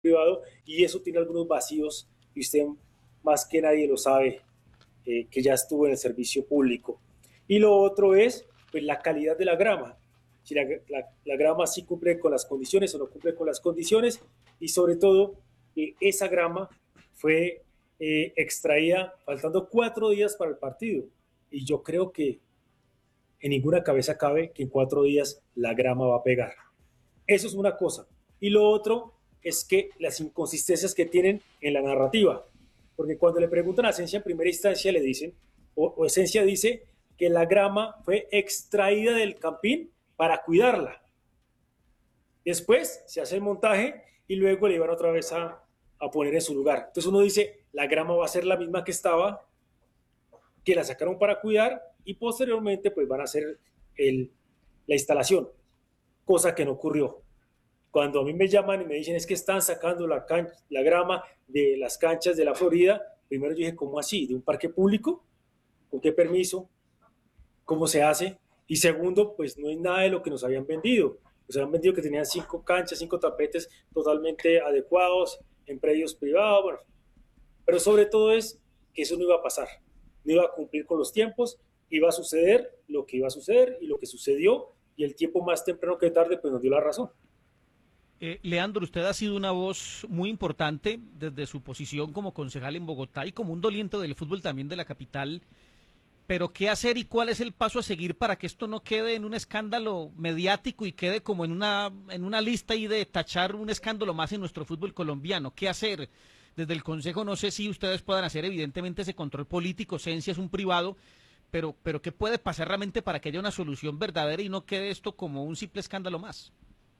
privado, y eso tiene algunos vacíos, y usted más que nadie lo sabe, que ya estuvo en el servicio público. Y lo otro es pues, la calidad de la grama. Si la grama sí cumple con las condiciones o no cumple con las condiciones, y sobre todo, esa grama fue extraída faltando 4 días para el partido. Y yo creo que en ninguna cabeza cabe que en 4 días la grama va a pegar. Eso es una cosa. Y lo otro es que las inconsistencias que tienen en la narrativa. Porque cuando le preguntan a Esencia en primera instancia le dicen, o Esencia dice que la grama fue extraída del campín para cuidarla. Después se hace el montaje y luego le van otra vez a poner en su lugar. Entonces uno dice, la grama va a ser la misma que estaba, que la sacaron para cuidar y posteriormente pues van a hacer la instalación, cosa que no ocurrió. Cuando a mí me llaman y me dicen es que están sacando la grama de las canchas de la Florida, primero yo dije, ¿cómo así? ¿De un parque público? ¿Con qué permiso? ¿Cómo se hace? Y segundo, pues no es nada de lo que nos habían vendido. Nos habían vendido que tenían 5 canchas, 5 tapetes totalmente adecuados en predios privados, bueno. Pero sobre todo es que eso no iba a pasar, no iba a cumplir con los tiempos, iba a suceder lo que iba a suceder y lo que sucedió, y el tiempo más temprano que tarde pues nos dio la razón. Leandro, usted ha sido una voz muy importante desde su posición como concejal en Bogotá y como un doliente del fútbol también de la capital. Pero ¿qué hacer y cuál es el paso a seguir para que esto no quede en un escándalo mediático y quede como en una lista ahí de tachar un escándalo más en nuestro fútbol colombiano? ¿Qué hacer? Desde el Consejo no sé si ustedes puedan hacer evidentemente ese control político, Esencia es un privado, pero ¿qué puede pasar realmente para que haya una solución verdadera y no quede esto como un simple escándalo más?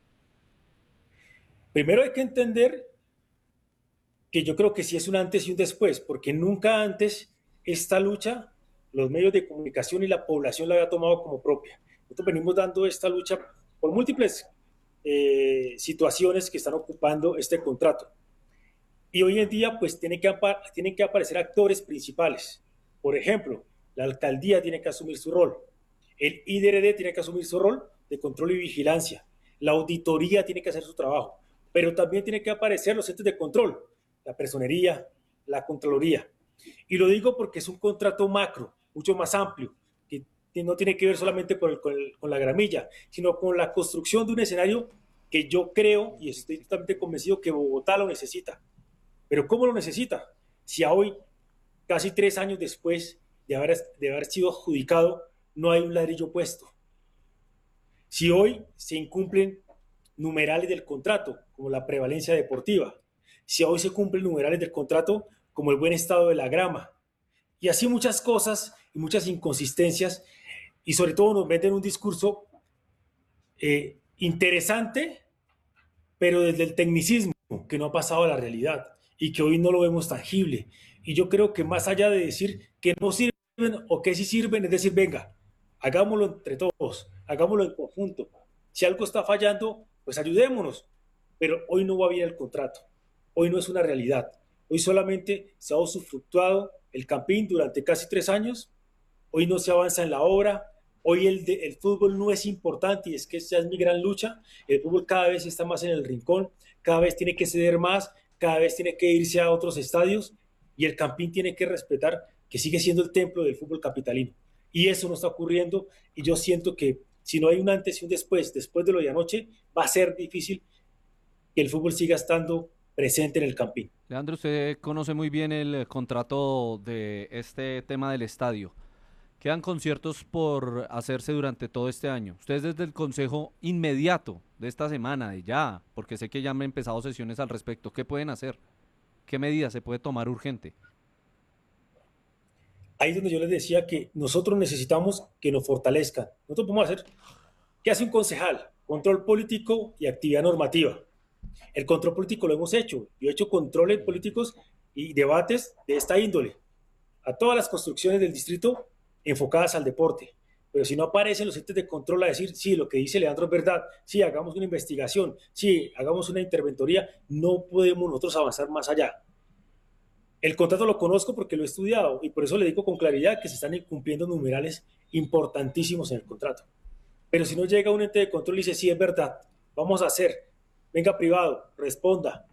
Primero hay que entender que yo creo que sí es un antes y un después, porque nunca antes esta lucha los medios de comunicación y la población la había tomado como propia. Nosotros venimos dando esta lucha por múltiples situaciones que están ocupando este contrato. Y hoy en día pues tienen que aparecer actores principales. Por ejemplo, la alcaldía tiene que asumir su rol, el IDRD tiene que asumir su rol de control y vigilancia, la auditoría tiene que hacer su trabajo, pero también tienen que aparecer los entes de control, la personería, la contraloría. Y lo digo porque es un contrato macro, mucho más amplio, que no tiene que ver solamente con la gramilla, sino con la construcción de un escenario que yo creo y estoy totalmente convencido que Bogotá lo necesita. Pero ¿cómo lo necesita? Si a hoy, casi 3 años después de haber sido adjudicado, no hay un ladrillo puesto. Si hoy se incumplen numerales del contrato, como la prevalencia deportiva, si hoy se cumplen numerales del contrato, como el buen estado de la grama, y así muchas cosas y muchas inconsistencias, y sobre todo nos venden un discurso interesante, pero desde el tecnicismo, que no ha pasado a la realidad y que hoy no lo vemos tangible. Y yo creo que más allá de decir que no sirven o que sí sirven, es decir, venga, hagámoslo entre todos, hagámoslo en conjunto. Si algo está fallando, pues ayudémonos. Pero hoy no va bien el contrato, hoy no es una realidad. Hoy solamente se ha usufructuado el campín durante casi 3 años, hoy no se avanza en la obra, hoy el fútbol no es importante y es que esa es mi gran lucha, el fútbol cada vez está más en el rincón, cada vez tiene que ceder más, cada vez tiene que irse a otros estadios y el Campín tiene que respetar que sigue siendo el templo del fútbol capitalino. Y eso no está ocurriendo y yo siento que si no hay un antes y un después de lo de anoche, va a ser difícil que el fútbol siga estando presente en el Campín. Leandro, usted conoce muy bien el contrato de este tema del estadio. Quedan conciertos por hacerse durante todo este año. Ustedes desde el consejo inmediato de esta semana, de ya, porque sé que ya han empezado sesiones al respecto, ¿qué pueden hacer? ¿Qué medidas se puede tomar urgente? Ahí es donde yo les decía que nosotros necesitamos que nos fortalezcan. Nosotros podemos hacer, ¿qué hace un concejal? Control político y actividad normativa. El control político lo hemos hecho. Yo he hecho controles políticos y debates de esta índole a todas las construcciones del distrito enfocadas al deporte. Pero si no aparecen los entes de control a decir, sí, lo que dice Leandro es verdad, sí, hagamos una investigación, sí, hagamos una interventoría, no podemos nosotros avanzar más allá. El contrato lo conozco porque lo he estudiado y por eso le digo con claridad que se están incumpliendo numerales importantísimos en el contrato. Pero si no llega un ente de control y dice, sí, es verdad, vamos a hacer, venga privado, responda,